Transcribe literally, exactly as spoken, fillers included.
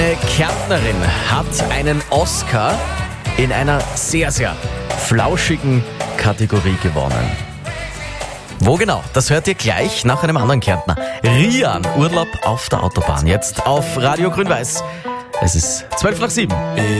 Eine Kärntnerin hat einen Oscar in einer sehr, sehr flauschigen Kategorie gewonnen. Wo genau? Das hört ihr gleich nach einem anderen Kärntner. Rian, Urlaub auf der Autobahn. Jetzt auf Radio Grün-Weiß. Es ist zwölf nach sieben.